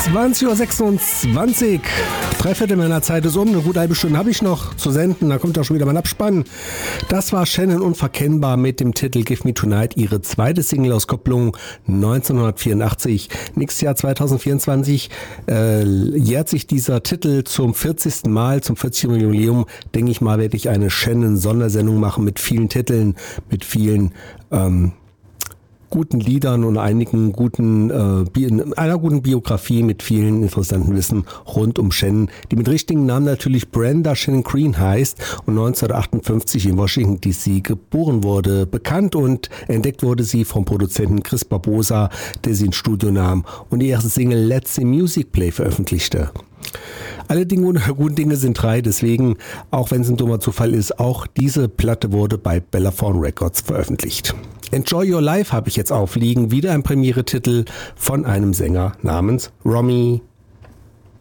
20.26 Uhr. 3/4 meiner Zeit ist um. Eine gute halbe Stunde habe ich noch zu senden. Da kommt auch schon wieder mein Abspann. Das war Shannon Unverkennbar mit dem Titel Give Me Tonight, ihre zweite Single-Auskopplung 1984. Nächstes Jahr 2024 jährt sich dieser Titel zum 40. Mal, zum 40. Jubiläum. Denke ich mal, werde ich eine Shannon-Sondersendung machen mit vielen Titeln, mit vielen guten Liedern und einer guten Biografie mit vielen interessanten Wissen rund um Shannon, die mit richtigen Namen natürlich Brenda Shannon Green heißt und 1958 in Washington D.C. geboren wurde. Bekannt und entdeckt wurde sie vom Produzenten Chris Barbosa, der sie ins Studio nahm und die erste Single Let's the Music Play veröffentlichte. Alle guten Dinge sind drei, deswegen, auch wenn es ein dummer Zufall ist, auch diese Platte wurde bei Bellaphone Records veröffentlicht. Enjoy Your Life habe ich jetzt aufliegen, wieder ein Premiere-Titel von einem Sänger namens Romy.